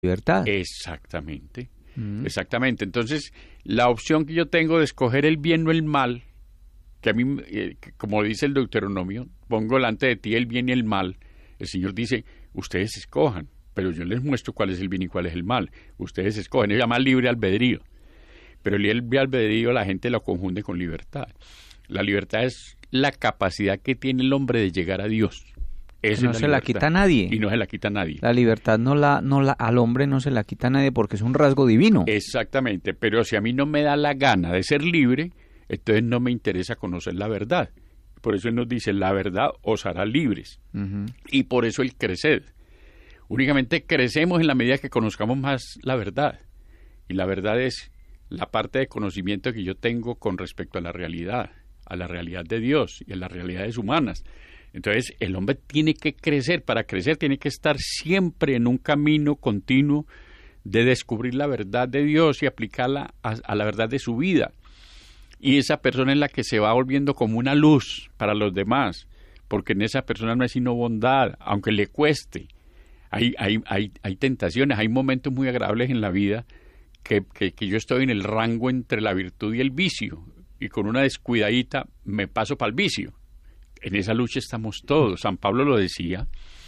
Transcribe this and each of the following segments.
libertad. Exactamente, exactamente. Entonces, la opción que yo tengo de escoger el bien o el mal, que a mí, como dice el Deuteronomio, pongo delante de ti el bien y el mal. El Señor dice, ustedes escojan, pero yo les muestro cuál es el bien y cuál es el mal. Ustedes escogen, se llama libre albedrío. Pero el libre albedrío la gente lo confunde con libertad. La libertad es la capacidad que tiene el hombre de llegar a Dios. Eso no se la quita a nadie. Y no se la quita a nadie. La libertad al hombre no se la quita a nadie porque es un rasgo divino. Exactamente, pero si a mí no me da la gana de ser libre, entonces no me interesa conocer la verdad. Por eso Él nos dice, la verdad os hará libres. Y por eso el crecer. Únicamente crecemos en la medida que conozcamos más la verdad. Y la verdad es la parte de conocimiento que yo tengo con respecto a la realidad de Dios y a las realidades humanas. Entonces, el hombre tiene que crecer. Para crecer tiene que estar siempre en un camino continuo de descubrir la verdad de Dios y aplicarla a la verdad de su vida. Y esa persona es la que se va volviendo como una luz para los demás, porque en esa persona no hay sino bondad, aunque le cueste. Hay tentaciones, hay momentos muy agradables en la vida que yo estoy en el rango entre la virtud y el vicio, y con una descuidadita me paso para el vicio. En esa lucha estamos todos. San Pablo lo decía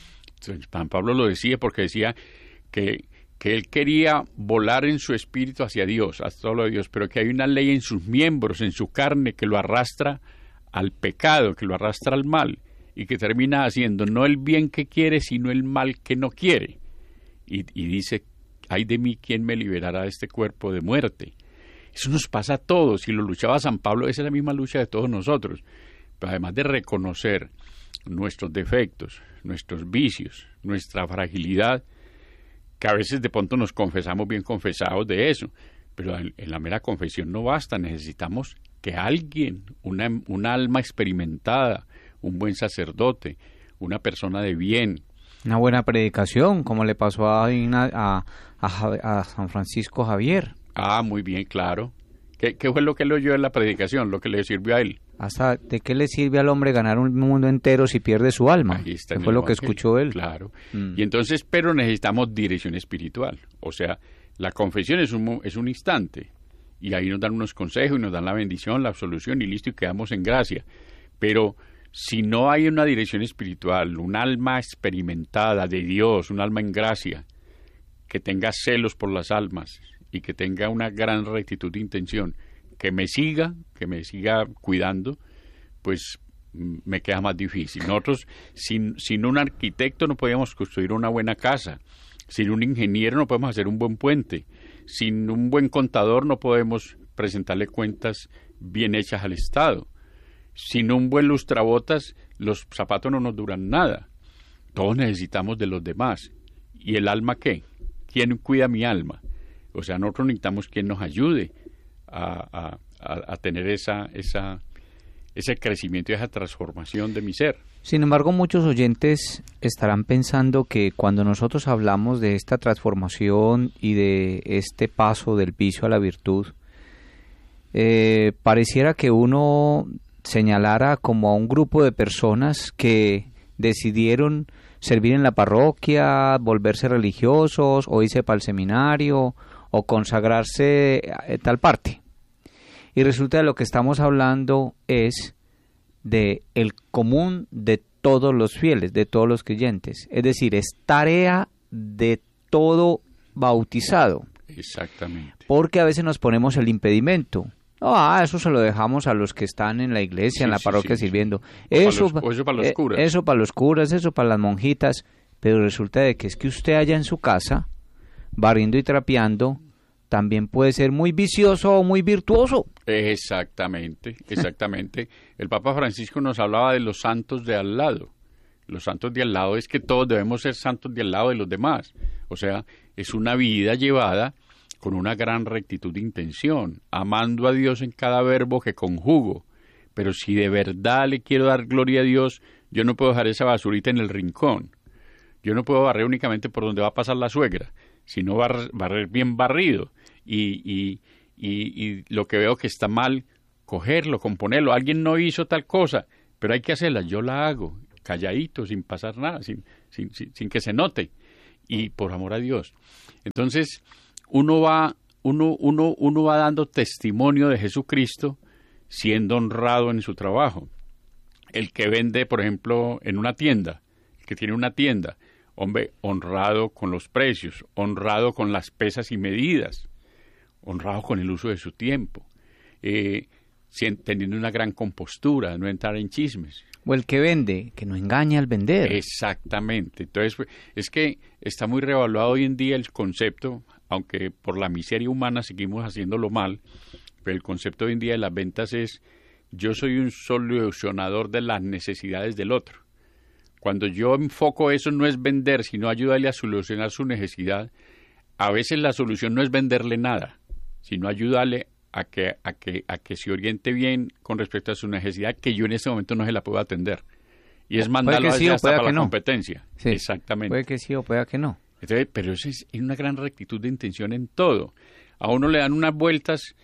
porque decía que él quería volar en su espíritu hacia Dios, hacia todo lo de Dios, pero que hay una ley en sus miembros, en su carne, que lo arrastra al pecado, que lo arrastra al mal, y que termina haciendo no el bien que quiere, sino el mal que no quiere. Y dice, ay de mí, ¿quién me liberará de este cuerpo de muerte? Eso nos pasa a todos, y lo luchaba San Pablo, esa es la misma lucha de todos nosotros. Pero además de reconocer nuestros defectos, nuestros vicios, nuestra fragilidad, que a veces de pronto nos confesamos bien confesados de eso, pero en la mera confesión no basta, necesitamos que alguien, una alma experimentada, un buen sacerdote, una persona de bien, una buena predicación, como le pasó a San Francisco Javier. Muy bien, claro. ¿Qué fue lo que le oyó en la predicación, lo que le sirvió a él? Hasta ¿de qué le sirve al hombre ganar un mundo entero si pierde su alma? Ahí está, fue lo que escuchó él. Claro. Y entonces, pero necesitamos dirección espiritual. O sea, la confesión es un instante. Y ahí nos dan unos consejos y nos dan la bendición, la absolución y listo, y quedamos en gracia. Pero si no hay una dirección espiritual, un alma experimentada de Dios, un alma en gracia, que tenga celos por las almas y que tenga una gran rectitud de intención, que me siga cuidando, pues me queda más difícil. Nosotros, sin un arquitecto no podíamos construir una buena casa, sin un ingeniero no podemos hacer un buen puente, sin un buen contador no podemos presentarle cuentas bien hechas al Estado, sin un buen lustrabotas los zapatos no nos duran nada. Todos necesitamos de los demás. ¿Y el alma qué? ¿Quién cuida mi alma? O sea, nosotros necesitamos quien nos ayude a tener ese crecimiento y esa transformación de mi ser. Sin embargo, muchos oyentes estarán pensando que cuando nosotros hablamos de esta transformación y de este paso del vicio a la virtud, pareciera que uno señalara como a un grupo de personas que decidieron servir en la parroquia, volverse religiosos, o irse para el seminario, o consagrarse a tal parte. Y resulta que lo que estamos hablando es de el común de todos los fieles, de todos los creyentes. Es decir, es tarea de todo bautizado. Exactamente. Porque a veces nos ponemos el impedimento. Eso se lo dejamos a los que están en la iglesia, en la parroquia sirviendo. Eso para los curas. Eso para los curas, eso para las monjitas. Pero resulta de que es que usted allá en su casa, barriendo y trapeando, también puede ser muy vicioso o muy virtuoso. Exactamente. El Papa Francisco nos hablaba de los santos de al lado. Los santos de al lado es que todos debemos ser santos de al lado de los demás. O sea, es una vida llevada con una gran rectitud de intención, amando a Dios en cada verbo que conjugo. Pero si de verdad le quiero dar gloria a Dios, yo no puedo dejar esa basurita en el rincón. Yo no puedo barrer únicamente por donde va a pasar la suegra, sino barrer bien barrido. Y lo que veo que está mal, cogerlo, componerlo. Alguien no hizo tal cosa, pero hay que hacerla. Yo la hago, calladito, sin pasar nada, sin que se note. y por amor a Dios. Entonces, uno va dando testimonio de Jesucristo siendo honrado en su trabajo. El que vende, por ejemplo, en una tienda, el que tiene una tienda, hombre, honrado con los precios, honrado con las pesas y medidas, honrado con el uso de su tiempo, teniendo una gran compostura, no entrar en chismes. O el que vende, que no engaña al vender. Exactamente. Entonces, es que está muy revaluado hoy en día el concepto, aunque por la miseria humana seguimos haciéndolo mal, pero el concepto hoy en día de las ventas es: yo soy un solucionador de las necesidades del otro. Cuando yo enfoco eso, no es vender, sino ayudarle a solucionar su necesidad. A veces la solución no es venderle nada, sino ayudarle a que se oriente bien con respecto a su necesidad, que yo en este momento no se la puedo atender. Y es mandarlo sí, hasta para la no. competencia. Sí. Exactamente. Puede que sí o puede que no. Entonces, pero eso es una gran rectitud de intención en todo. A uno le dan unas vueltas,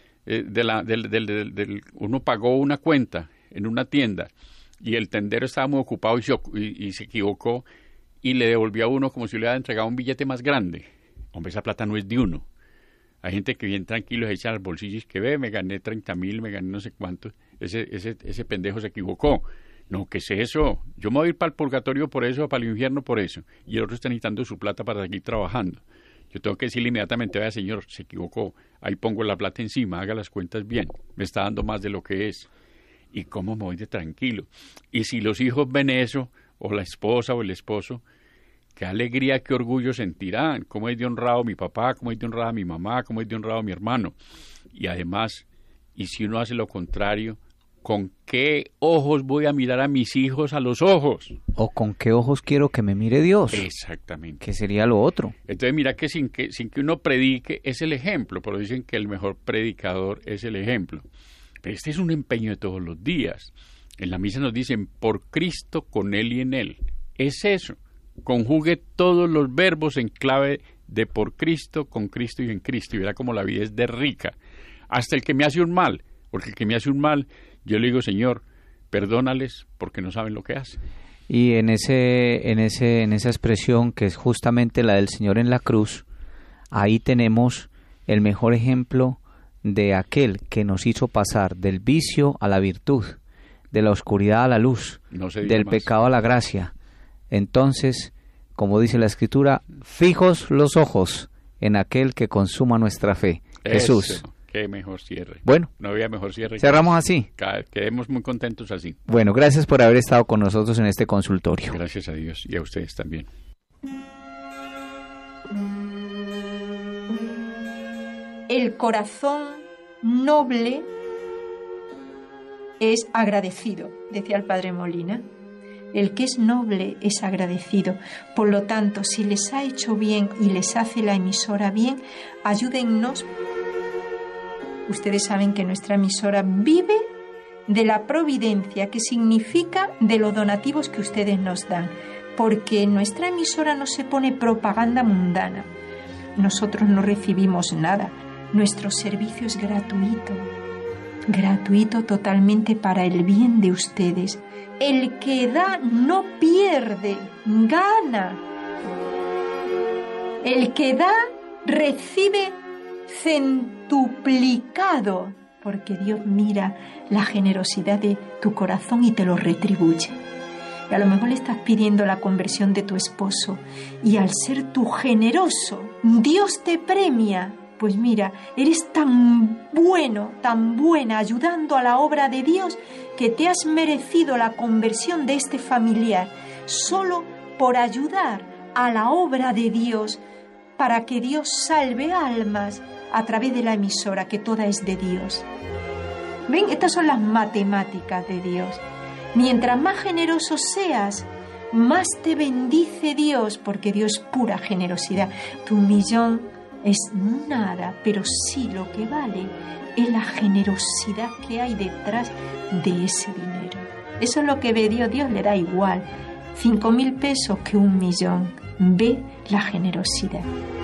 uno pagó una cuenta en una tienda y el tendero estaba muy ocupado y se equivocó y le devolvió a uno como si le hubiera entregado un billete más grande. Hombre, esa plata no es de uno. Hay gente que bien tranquilo se echa al bolsillo y que ve, me gané 30,000, me gané no sé cuánto. Ese pendejo se equivocó. No, ¿qué es eso? Yo me voy a ir para el purgatorio por eso, para el infierno por eso. Y el otro está necesitando su plata para seguir trabajando. Yo tengo que decirle inmediatamente: vaya, señor, se equivocó. Ahí pongo la plata encima, haga las cuentas bien. Me está dando más de lo que es. ¿Y cómo me voy de tranquilo? Y si los hijos ven eso, o la esposa o el esposo, qué alegría, qué orgullo sentirán. Cómo es de honrado mi papá, cómo es de honrada mi mamá, cómo es de honrado mi hermano. Y además, y si uno hace lo contrario, ¿con qué ojos voy a mirar a mis hijos a los ojos? O con qué ojos quiero que me mire Dios. Exactamente. Que sería lo otro. Entonces mira que sin que uno predique es el ejemplo, pero dicen que el mejor predicador es el ejemplo. Pero este es un empeño de todos los días. En la misa nos dicen: por Cristo, con Él y en Él. Es eso. Conjugue todos los verbos en clave de por Cristo, con Cristo y en Cristo. Y verá cómo la vida es de rica. Hasta el que me hace un mal. Porque el que me hace un mal, yo le digo: Señor, perdónales porque no saben lo que hacen. Y en esa expresión que es justamente la del Señor en la cruz, ahí tenemos el mejor ejemplo de aquel que nos hizo pasar del vicio a la virtud, de la oscuridad a la luz, del pecado a la gracia. Entonces, como dice la Escritura, fijos los ojos en aquel que consuma nuestra fe, Jesús. Qué mejor cierre. Bueno, no había mejor cierre. Cerramos así. Quedemos muy contentos así. Bueno, gracias por haber estado con nosotros en este consultorio. Gracias a Dios y a ustedes también. El corazón noble es agradecido, decía el padre Molina. El que es noble es agradecido. Por lo tanto, si les ha hecho bien y les hace la emisora bien, ayúdennos. Ustedes saben que nuestra emisora vive de la providencia, que significa de los donativos que ustedes nos dan, porque nuestra emisora no se pone propaganda mundana. Nosotros no recibimos nada. Nuestro servicio es gratuito totalmente para el bien de ustedes. El que da no pierde, gana. El que da recibe centuplicado, porque Dios mira la generosidad de tu corazón y te lo retribuye. Y a lo mejor le estás pidiendo la conversión de tu esposo y al ser tú generoso, Dios te premia. Pues mira, eres tan bueno, tan buena ayudando a la obra de Dios que te has merecido la conversión de este familiar solo por ayudar a la obra de Dios para que Dios salve almas a través de la emisora, que toda es de Dios. ¿Ven? Estas son las matemáticas de Dios. Mientras más generoso seas, más te bendice Dios, porque Dios es pura generosidad. Tu millón es nada, pero sí lo que vale es la generosidad que hay detrás de ese dinero. Eso es lo que ve Dios. Dios le da igual 5.000 pesos que 1 millón. Ve la generosidad.